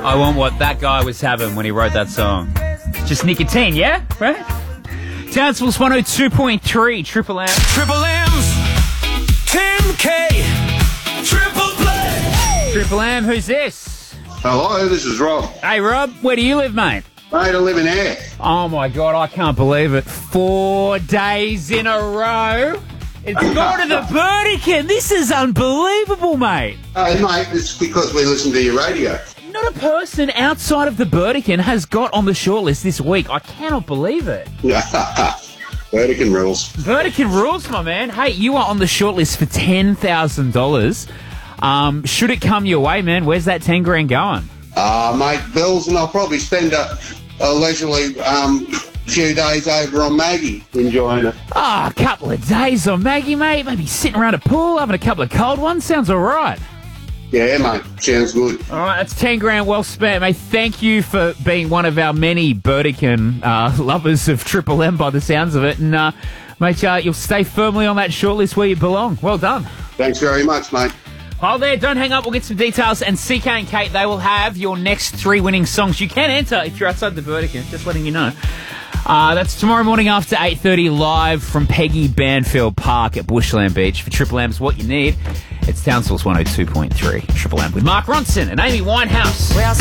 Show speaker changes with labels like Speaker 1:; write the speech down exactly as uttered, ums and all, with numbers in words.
Speaker 1: I want what that guy was having when he wrote that song. Just nicotine, yeah? Right? Townsville's one oh two point three, Triple M.
Speaker 2: Triple M's, Tim K, Triple Play.
Speaker 1: Triple M, who's this?
Speaker 3: Hello, this is Rob.
Speaker 1: Hey, Rob, where do you live, mate?
Speaker 3: Mate, I live in Air.
Speaker 1: Oh, my God, I can't believe it. Four days in a row. It's gone to the Burdekin. This is unbelievable, mate.
Speaker 3: Hey, mate, it's because we listen to your radio.
Speaker 1: Not a person outside of the Burdekin has got on the shortlist this week. I cannot believe it.
Speaker 3: Burdekin rules.
Speaker 1: Burdekin rules, my man. Hey, you are on the shortlist for ten thousand dollars. Um, should it come your way, man, where's that ten grand going?
Speaker 3: Uh, mate, bills, and I'll probably spend a, a leisurely um, few days over on Maggie enjoying it.
Speaker 1: Ah, oh, a couple of days on Maggie, mate. Maybe sitting around a pool, having a couple of cold ones. Sounds all right.
Speaker 3: Yeah, mate. Sounds good.
Speaker 1: All right, that's ten grand well spent, mate. Thank you for being one of our many Burdekin uh, lovers of Triple M by the sounds of it. And, uh, mate, uh, you'll stay firmly on that shortlist where you belong. Well done.
Speaker 3: Thanks very much, mate.
Speaker 1: Hold there, don't hang up. We'll get some details. And C K and Kate, they will have your next three winning songs. You can enter if you're outside the Burdekin, just letting you know. Uh, that's tomorrow morning after eight thirty, live from Peggy Banfield Park at Bushland Beach. For Triple M's What You Need, it's Townsville's one oh two point three. Triple M with Mark Ronson and Amy Winehouse.